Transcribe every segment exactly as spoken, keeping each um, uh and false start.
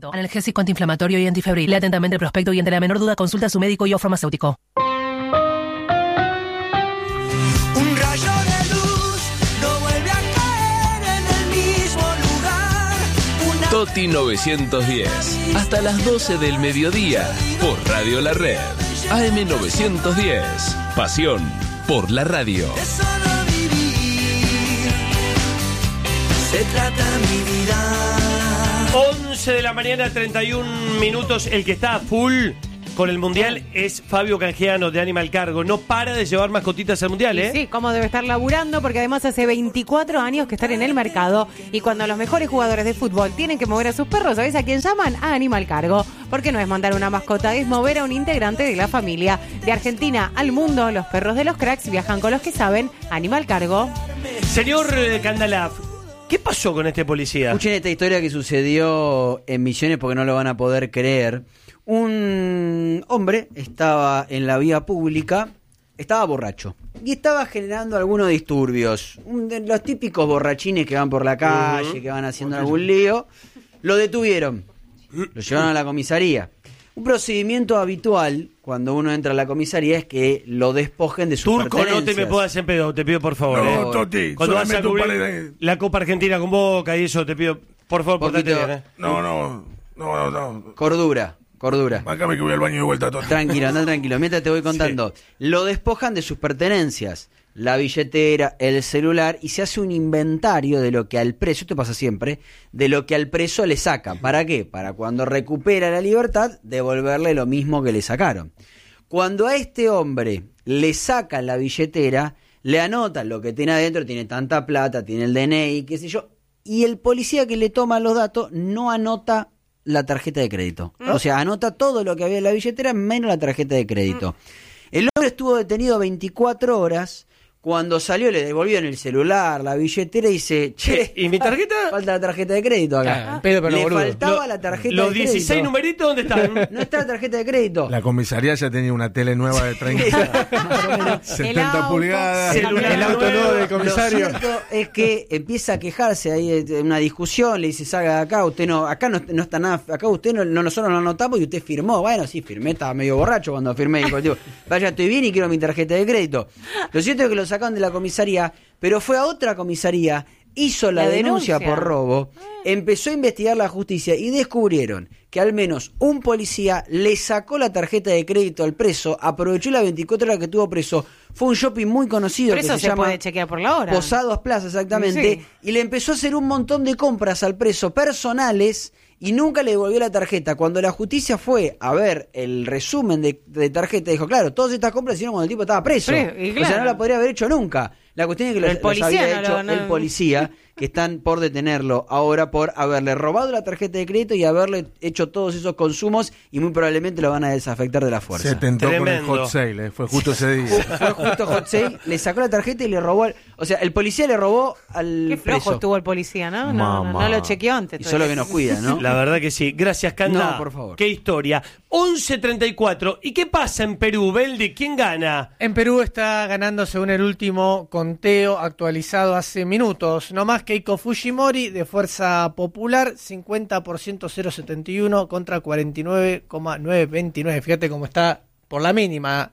Analgésico antiinflamatorio y antifebril. Lea atentamente el prospecto y ante la menor duda consulta a su médico y o farmacéutico. Un rayo de luz no vuelve a caer en el mismo lugar. Una Toti novecientos diez. Hasta las doce del mediodía. Por Radio La Red. A M novecientos diez. Pasión por la radio. de solo vivir. Se trata mi vida. once de la mañana, treinta y un minutos. El que está a full con el Mundial es Fabio Canjeano de Animal Cargo. No para de llevar mascotitas al Mundial, ¿eh? Sí, cómo debe estar laburando, porque además hace veinticuatro años que están en el mercado y cuando los mejores jugadores de fútbol tienen que mover a sus perros, ¿sabes a quién llaman? A Animal Cargo. Porque no es mandar una mascota, es mover a un integrante de la familia. De Argentina al mundo, los perros de los cracks viajan con los que saben. Animal Cargo. Señor eh, Candalaf, ¿qué pasó con este policía? Escuchen esta historia que sucedió en Misiones porque no lo van a poder creer. Un hombre estaba en la vía pública, estaba borracho y estaba generando algunos disturbios. Un de los típicos borrachines que van por la calle, uh-huh. que van haciendo algún lío. Lo detuvieron, lo llevaron a la comisaría. Un procedimiento habitual cuando uno entra a la comisaría es que lo despojen de sus Turco, pertenencias. no te me puedas en pedo, te pido por favor. No, eh. Toti, Cuando vas a solamente un cubrir par de... la Copa Argentina con Boca y eso, te pido, por favor, portate Poquito- bien, eh. No, no, no, no, no. Cordura, cordura. Bájame que voy al baño de vuelta, Toti. Tranquilo, anda tranquilo. Mientras te voy contando. Lo despojan de sus pertenencias. La billetera, el celular, y se hace un inventario de lo que al preso, esto pasa siempre, de lo que al preso le saca. ¿Para qué? Para cuando recupera la libertad, devolverle lo mismo que le sacaron. Cuando a este hombre le sacan la billetera, le anotan lo que tiene adentro, tiene tanta plata, tiene el D N I, qué sé yo, y el policía que le toma los datos no anota la tarjeta de crédito. O sea, anota todo lo que había en la billetera menos la tarjeta de crédito. El hombre estuvo detenido veinticuatro horas. Cuando salió le devolvieron el celular, la billetera y dice, che, ¿y mi tarjeta? Falta la tarjeta de crédito acá. Ah, pedo, pero le boludo. faltaba Lo- la tarjeta Los de crédito. dieciséis numeritos, ¿dónde están? No está la tarjeta de crédito. La comisaría ya tenía una tele nueva de treinta, setenta auto, pulgadas. celular El auto nuevo del Lo comisario. cierto es que empieza a quejarse ahí de una discusión, le dice, salga de acá, usted no, acá no, no está nada, acá usted no, no, nosotros no anotamos y usted firmó. Bueno, sí, firmé, estaba medio borracho cuando firmé. Dijo, digo, vaya, estoy bien y quiero mi tarjeta de crédito. Lo cierto es que lo sacaron de la comisaría, pero fue a otra comisaría, hizo la, La denuncia, denuncia. por robo, empezó a investigar la justicia y descubrieron que al menos un policía le sacó la tarjeta de crédito al preso, aprovechó las veinticuatro horas que estuvo preso, fue un shopping muy conocido Pero que eso se, se llama puede chequear por la hora. Posados Plaza, exactamente, Sí. y le empezó a hacer un montón de compras al preso personales y nunca le devolvió la tarjeta. Cuando la justicia fue a ver el resumen de, de tarjeta, dijo, claro, todas estas compras se hicieron cuando el tipo estaba preso. Pre- y O sea, claro. no la podría haber hecho nunca. La cuestión es que Pero los, el policía los había no hecho lo- no- el policía, que están por detenerlo ahora por haberle robado la tarjeta de crédito y haberle hecho todos esos consumos y muy probablemente lo van a desafectar de la fuerza. Se tentó con el Tremendo. hot sale, eh, fue justo ese día. Fue justo hot sale, le sacó la tarjeta y le robó al, o sea, el policía le robó al Qué flojo preso. estuvo el policía, ¿no? No, no, Mamá. no lo chequeó antes. Y solo que nos cuida, ¿no? La verdad que sí. Gracias, Canda. No, por favor. Qué historia. once treinta y cuatro. ¿Y qué pasa en Perú, Beldi? ¿Quién gana? En Perú está ganando según el último conteo actualizado hace minutos. No más Keiko Fujimori de Fuerza Popular, cincuenta por ciento cero coma setenta y uno contra cuarenta y nueve coma novecientos veintinueve. Fíjate cómo está por la mínima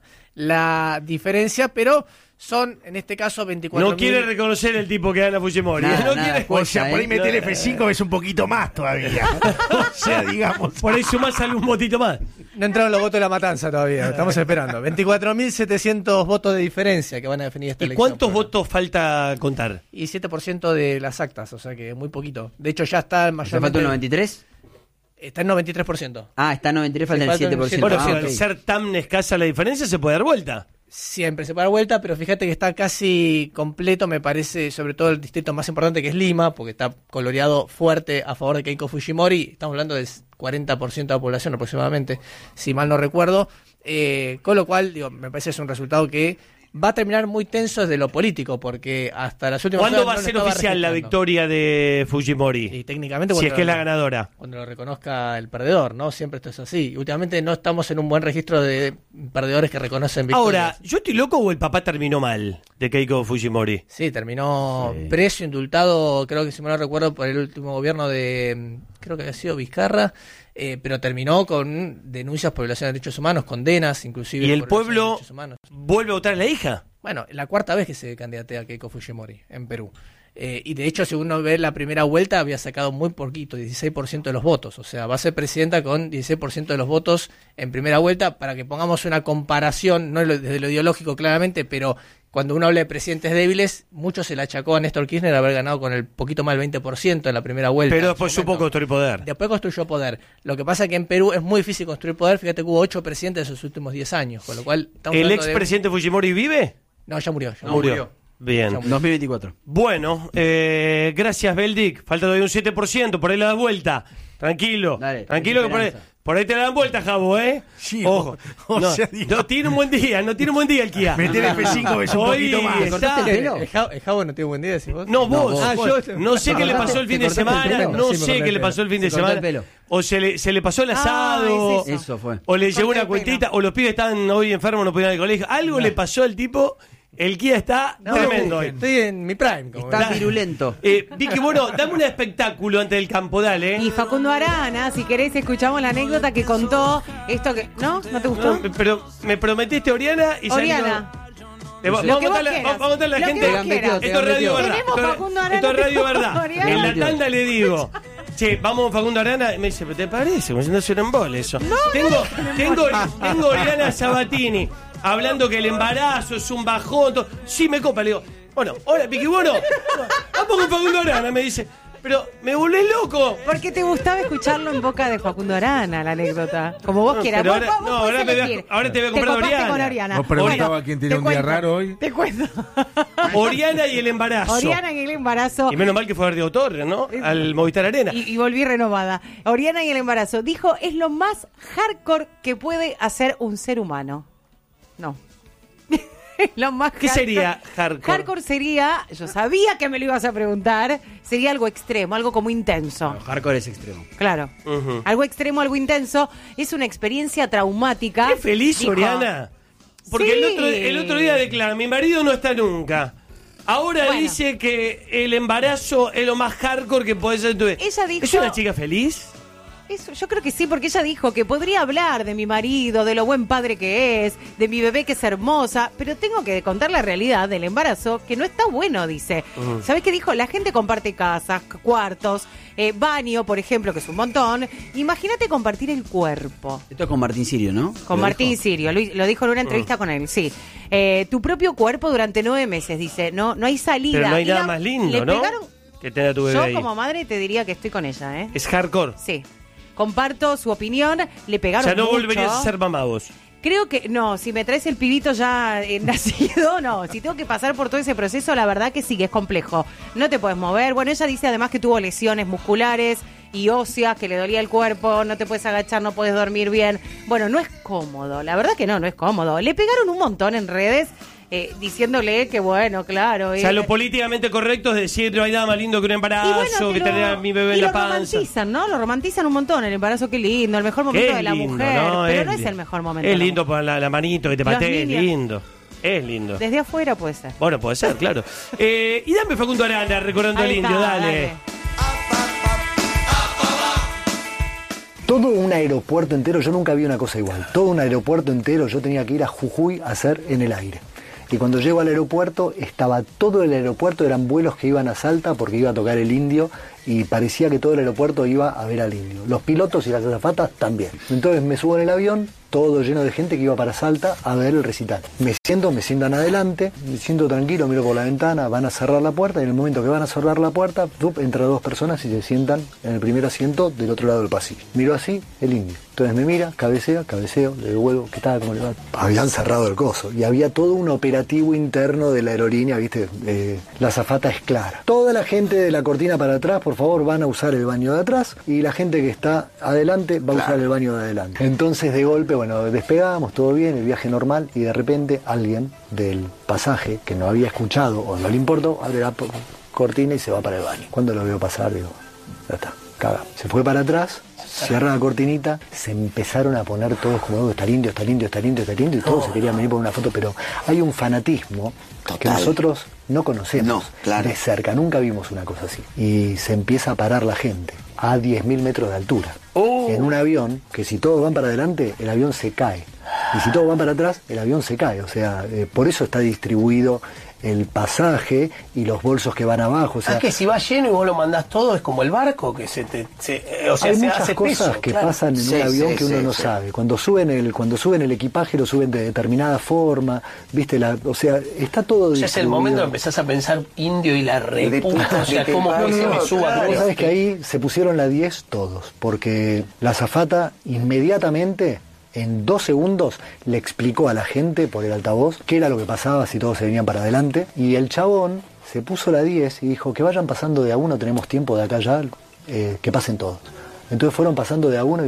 la diferencia, pero son en este caso veinticuatro No quiere reconocer el tipo que gana Fujimori. Nada, no nada, quiere. o sea, por ahí mete el F cinco es un poquito más todavía. O sea, digamos. Por ahí sumás algún votito más. No entraron los votos de la matanza todavía, estamos esperando. veinticuatro mil setecientos votos de diferencia que van a definir esta ¿Y elección. cuántos votos falta contar? Y siete por ciento de las actas, o sea que muy poquito. De hecho ya está ¿Te mayormente... falta un noventa y tres? Está en noventa y tres por ciento. Ah, está en noventa y tres, falta Sí, el falta siete por ciento. Bueno, Ah, si ok. al ser tan escasa la diferencia, se puede dar vuelta. Siempre se para vuelta, pero fíjate que está casi completo, me parece, sobre todo el distrito más importante que es Lima, porque está coloreado fuerte a favor de Keiko Fujimori. Estamos hablando del cuarenta por ciento de la población aproximadamente, si mal no recuerdo. Eh, con lo cual, digo, me parece que es un resultado que va a terminar muy tenso desde lo político, porque hasta las últimas ¿Cuándo horas va no a lo ser estaba oficial la registrando. victoria de Fujimori? Y técnicamente Si cuando es que es lo- la ganadora. Cuando lo reconozca el perdedor, ¿no? Siempre esto es así. Últimamente no estamos en un buen registro de perdedores que reconocen victorias. Ahora, ¿yo estoy loco o el papá terminó mal de Keiko Fujimori? Sí, terminó Sí. preso, indultado, creo que si mal no recuerdo, por el último gobierno de creo que había sido Vizcarra, eh, pero terminó con denuncias por violación de derechos humanos, condenas, inclusive. ¿Y el por violación de pueblo derechos humanos. vuelve a votar a la hija? Bueno, la cuarta vez que se candidatea Keiko Fujimori en Perú. Eh, y de hecho, si uno ve la primera vuelta, había sacado muy poquito, dieciséis por ciento de los votos. O sea, va a ser presidenta con dieciséis por ciento de los votos en primera vuelta. Para que pongamos una comparación, no desde lo ideológico claramente, pero cuando uno habla de presidentes débiles, mucho se le achacó a Néstor Kirchner haber ganado con el poquito más del veinte por ciento en la primera vuelta. Pero después supo construir poder. Después construyó poder. Lo que pasa es que en Perú es muy difícil construir poder. Fíjate que hubo ocho presidentes en sus últimos diez años. Con lo cual, estamos ¿El hablando de- expresidente Fujimori vive? No, ya murió. Ya No, murió. Bien. dos mil veinticuatro. Bueno, eh, gracias, Beldic. Falta todavía un siete por ciento, por ahí la das vuelta. Tranquilo. Dale, Tranquilo que por ahí, esperanza. por ahí te la dan vuelta, Jabo, ¿eh? Sí, Ojo. o no, sea, digo- no tiene un buen día, no tiene un buen día el Kia. Meter el F cinco que es un Hoy poquito más. está- ¿Cortaste el pelo? ¿El Javo, el Javo no tiene buen día, decís vos? No, vos. vos. Ah, vos. yo- no sé qué le pasó el fin de ¿Te cortaste el semana, pelo? no Sí, me sé corté qué el le pasó el fin de Se cortó semana. el pelo. O se le, se le pasó el Ay, asado. sí, sí. Eso fue. O le llegó Corté una el cuentita, o los pibes estaban hoy enfermos, no podían ir al colegio. Algo le pasó al tipo. El Kia está No, tremendo hoy. Estoy en mi prime. Como Está ven. virulento. Eh, Vicky, bueno, dame un espectáculo antes del campo, dale. Y Facundo Arana, si querés, escuchamos la anécdota que contó esto que. ¿No? ¿No te gustó? No, pero me prometiste Oriana y salí Oriana. con- Eh, va- Lo vamos, que a vos contarle, quieras. vamos a contarle a la Lo que gente. vos quieras. Esto es radio verdad. Tenemos Esto es- Facundo Arana, Esto es radio tenemos verdad. Oriana. En la tanda le digo. Che, vamos Facundo Arana. Me dice, ¿pero te parece? Me dice, no se un embole eso. tengo, tengo, tengo Oriana Sabatini hablando que el embarazo es un bajón. todo. Sí, me copa. Le digo, bueno, hola, Vicky, bueno. Vamos con Facundo Arana. Me dice, pero me volvés loco. Porque te gustaba escucharlo en boca de Facundo Arana, la anécdota. Como vos No, quieras. pero Vos- ahora- vos no, podés ahora me voy a- elegir. ahora te voy a Te comprar copaste Oriana. con Oriana. Vos preguntabas Bueno, quién tenía te un día cuento, raro hoy. Te cuento. Oriana y el embarazo. Oriana y el embarazo. Y menos mal que fue a ver Diego Torres, ¿no? Al Movistar Arena. Y, y volví renovada. Oriana y el embarazo. Dijo, es lo más hardcore que puede hacer un ser humano. No. Es lo más ¿Qué hardcore. sería hardcore? Hardcore sería, yo sabía que me lo ibas a preguntar, sería algo extremo, algo como intenso. Hardcore es extremo. Claro. Ujú. Algo extremo, algo intenso. Es una experiencia traumática. ¿Qué feliz, Dijo, Oriana? Porque Sí. el, otro, el otro día declara, mi marido no está nunca. Ahora Bueno. dice que el embarazo es lo más hardcore que puede ser en tu vida. Ella dijo- ¿Es una chica feliz? Eso, yo creo que sí, porque ella dijo que podría hablar de mi marido, de lo buen padre que es, de mi bebé que es hermosa, pero tengo que contar la realidad del embarazo, que no está bueno, dice. Ujú. ¿Sabés qué dijo? La gente comparte casas, cuartos, eh, baño, por ejemplo, que es un montón. Imagínate compartir el cuerpo. Esto es con Martín Sirio, ¿no? Con ¿Lo Martín dijo? Sirio, lo, lo dijo en una entrevista con él, sí. Eh, tu propio cuerpo durante nueve meses, dice, no, no hay salida. Pero no hay Y nada la- más lindo, le ¿no? pegaron- Que tenga tu bebé Yo ahí. como madre te diría que estoy con ella, ¿eh? Es hardcore. Sí. Comparto su opinión, le O pegaron sea, no mucho. volverías a ser mamá vos. Creo que, no, si me traes el pibito ya eh, nacido, no. Si tengo que pasar por todo ese proceso, la verdad que sí, que es complejo. No te puedes mover. Bueno, ella dice además que tuvo lesiones musculares y óseas, que le dolía el cuerpo, no te puedes agachar, no puedes dormir bien. Bueno, no es cómodo, la verdad que no, no es cómodo. Le pegaron un montón en redes eh, diciéndole que, bueno, claro. O sea, eh, lo políticamente correcto es decir, no hay nada más lindo que un embarazo, y bueno, que lo- tener a mi bebé y en la lo panza. romantizan, ¿no? Lo romantizan un montón, el embarazo, qué lindo, el mejor momento Es de la lindo, mujer. pero es no es li- el mejor momento. Es de la lindo mujer. para la, la manito que te Los patee, es niños. lindo. Es lindo. Desde afuera puede ser. Bueno, puede ser, claro. Eh, y dame Facundo Arana recordando Ahí al indio, está, dale. Todo un aeropuerto entero, yo nunca vi una cosa igual. Todo un aeropuerto entero, yo tenía que ir a Jujuy a hacer en el aire. Y cuando llego al aeropuerto, estaba todo el aeropuerto, eran vuelos que iban a Salta porque iba a tocar el indio y parecía que todo el aeropuerto iba a ver al indio. Los pilotos y las azafatas también. Entonces me subo en el avión, todo lleno de gente que iba para Salta a ver el recital. Me siento, me sientan adelante, me siento tranquilo, miro por la ventana, van a cerrar la puerta y en el momento que van a cerrar la puerta, ¡tup! Entran dos personas y se sientan en el primer asiento del otro lado del pasillo. Miro así, el indio. Entonces me mira, cabecea, cabeceo, le devuelvo, ¿qué tal? ¿Cómo le va? Habían cerrado el coso y había todo un operativo interno de la aerolínea, ¿viste? Eh, la azafata es clara. Toda la gente de la cortina para atrás, por favor, van a usar el baño de atrás y la gente que está adelante va a usar el baño de adelante. Entonces, de golpe, bueno, despegamos, todo bien, el viaje normal y de repente alguien del pasaje que no había escuchado o no le importó, abre la cortina y se va para el baño. Cuando lo veo pasar, digo, ya está, caga. Se fue para atrás, cierra la cortinita, se empezaron a poner todos como, está lindo, está lindo, está lindo, está lindo, y todos se querían venir por una foto, pero hay un fanatismo Total. que nosotros no conocemos No, claro. de cerca, nunca vimos una cosa así. Y se empieza a parar la gente a diez mil metros de altura. Oh. En un avión, que si todos van para adelante, el avión se cae. Y si todos van para atrás, el avión se cae. O sea, eh, por eso está distribuido el pasaje y los bolsos que van abajo. O sea, Ah, que si va lleno y vos lo mandás todo, es como el barco que se te. Se, eh, o sea, hay se muchas hace cosas peso, que claro. pasan en Sí, un avión sí, que uno sí, no sí. sabe. Cuando suben el cuando suben el equipaje lo suben de determinada forma, viste la, o sea, está todo O sea, es el distribuido. momento que empezás a pensar indio y la reputa. O sea, de- ¿cómo de- que se me no, suba? claro. todo Vos sabés esto? que ahí se pusieron la diez todos, porque la azafata inmediatamente, en dos segundos, le explicó a la gente por el altavoz qué era lo que pasaba si todos se venían para adelante, y el chabón se puso la diez y dijo que vayan pasando de a uno, tenemos tiempo de acá ya, eh, que pasen todos. Entonces fueron pasando de a uno y